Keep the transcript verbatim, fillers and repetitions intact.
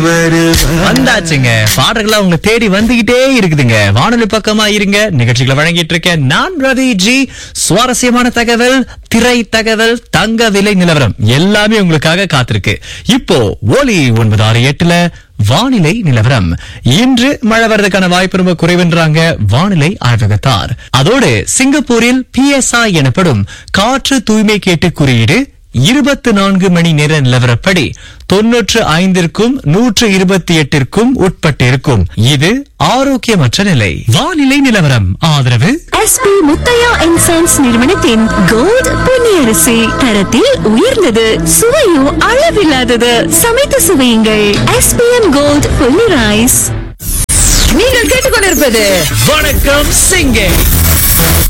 வந்தாச்சுங்க. பாடல்கள் உங்களை தேடி வந்துகிட்டே இருக்குதுங்க. வானொலி பக்கமா இருங்க. நிகழ்ச்சிகளை வழங்கிட்டு இருக்கேன் நான் ரவி ஜி. சுவாரஸ்யமான தகவல், திரை தகவல், தங்க விலை நிலவரம் எல்லாமே உங்களுக்காக காத்திருக்கு. இப்போ ஒலி ஒன்பது ஆறு எட்டுல வானிலை நிலவரம். இன்று மழை வர்றதுக்கான வாய்ப்பு ரொம்ப குறைவென்றாங்க வானிலை ஆய்வகத்தார். அதோடு சிங்கப்பூரில் பி எஸ் ஐ எனப்படும் காற்று தூய்மை கேட்டு குறியீடு இருபத்தி நான்கு மணி நேர நிலவரப்படி தொன்னூற்று ஐந்திற்கும் நூற்று இருபத்தி எட்டிற்கும் உட்பட்டிருக்கும். இது ஆரோக்கியமற்ற நிலை. வானிலை நிலவரம் ஆதரவு S B Muthiah and sons நிறுவனத்தின் கோல்ட் பொன்னியரிசி. தரத்தில் உயர்ந்தது, சுவையும் அளவில்லாதது. சமைத்து சுவையுங்கள். S B M gold Ponni rice. நீங்கள் கேட்டுக்கொண்டிருப்பது வணக்கம் சிங்கே.